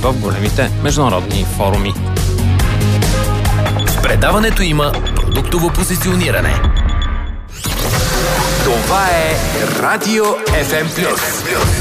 в големите международни форуми. В предаването има продуктово позициониране. Това е Радио FM+.